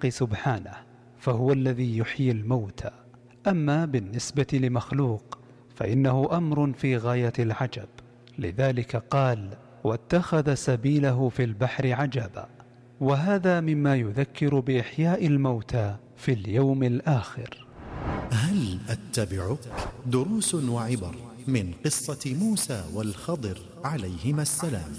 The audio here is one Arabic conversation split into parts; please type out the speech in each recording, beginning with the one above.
الحق سبحانه، فهو الذي يحيي الموتى. أما بالنسبة لمخلوق فإنه أمر في غاية العجب، لذلك قال: واتخذ سبيله في البحر عجبا. وهذا مما يذكر بإحياء الموتى في اليوم الآخر. هل أتبعك؟ دروس وعبر من قصة موسى والخضر عليهما السلام.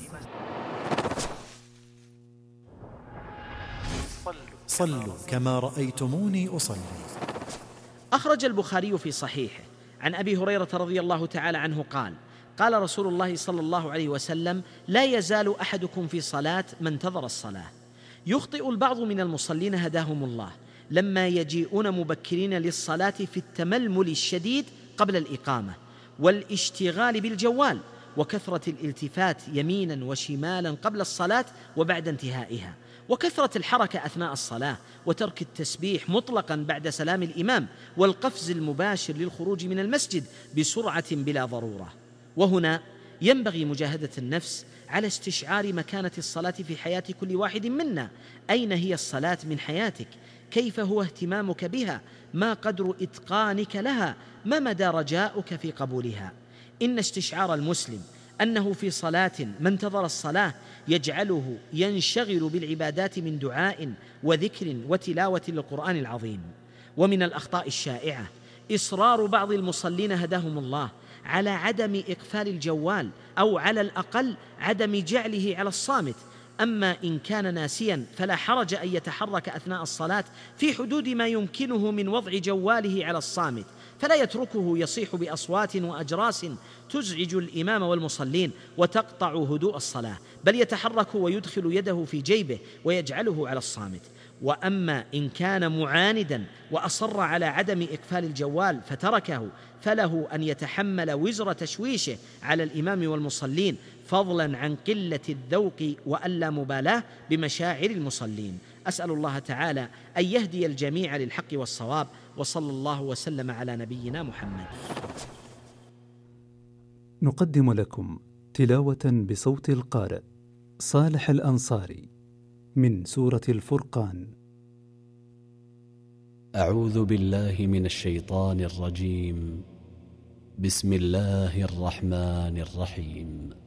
صلوا كما رأيتموني أصلي. أخرج البخاري في صحيحه عن أبي هريرة رضي الله تعالى عنه قال: قال رسول الله صلى الله عليه وسلم: لا يزال أحدكم في صلاة ما انتظر الصلاة. يخطئ البعض من المصلين هداهم الله لما يجيئون مبكرين للصلاة في التململ الشديد قبل الإقامة والاشتغال بالجوال وكثرة الالتفات يمينا وشمالا قبل الصلاة وبعد انتهائها، وكثرة الحركة أثناء الصلاة، وترك التسبيح مطلقا بعد سلام الإمام، والقفز المباشر للخروج من المسجد بسرعة بلا ضرورة. وهنا ينبغي مجاهدة النفس على استشعار مكانة الصلاة في حياة كل واحد منا. أين هي الصلاة من حياتك؟ كيف هو اهتمامك بها؟ ما قدر إتقانك لها؟ ما مدى رجاؤك في قبولها؟ إن استشعار المسلم أنه في صلاة ما انتظر الصلاة يجعله ينشغل بالعبادات من دعاء وذكر وتلاوة للقرآن العظيم. ومن الأخطاء الشائعة إصرار بعض المصلين هداهم الله على عدم إقفال الجوال، أو على الأقل عدم جعله على الصامت. أما إن كان ناسيا فلا حرج أن يتحرك أثناء الصلاة في حدود ما يمكنه من وضع جواله على الصامت، فلا يتركه يصيح بأصوات وأجراس تزعج الإمام والمصلين وتقطع هدوء الصلاة، بل يتحرك ويدخل يده في جيبه ويجعله على الصامت. وأما إن كان معاندا وأصر على عدم إقفال الجوال فتركه، فله أن يتحمل وزر تشويشه على الإمام والمصلين، فضلا عن قلة الذوق وألا مبالاة بمشاعر المصلين. أسأل الله تعالى أن يهدي الجميع للحق والصواب، وصلى الله وسلم على نبينا محمد. نقدم لكم تلاوة بصوت القارئ صالح الأنصاري من سورة الفرقان. أعوذ بالله من الشيطان الرجيم. بسم الله الرحمن الرحيم.